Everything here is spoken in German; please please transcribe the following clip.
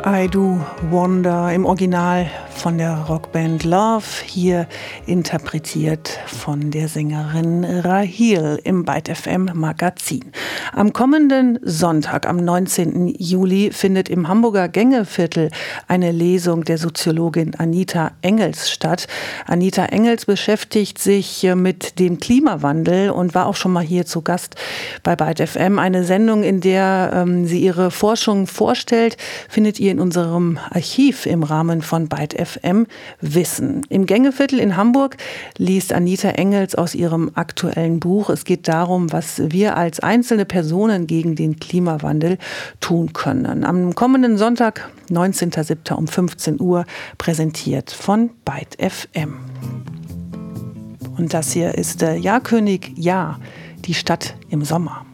I Do Wonder im Original von der Rockband Love, hier interpretiert von der Sängerin Rahil im Byte FM Magazin. Am kommenden Sonntag, am 19. Juli, findet im Hamburger Gängeviertel eine Lesung der Soziologin Anita Engels statt. Anita Engels beschäftigt sich mit dem Klimawandel und war auch schon mal hier zu Gast bei Byte FM. Eine Sendung, in der sie ihre Forschung vorstellt, findet ihr in unserem Archiv im Rahmen von Byte FM Wissen. Im Gängeviertel in Hamburg liest Anita Engels aus ihrem aktuellen Buch. Es geht darum, was wir als einzelne Personen gegen den Klimawandel tun können. Am kommenden Sonntag, 19.07. um 15 Uhr, präsentiert von Byte FM. Und das hier ist der Jahrkönig, ja, die Stadt im Sommer.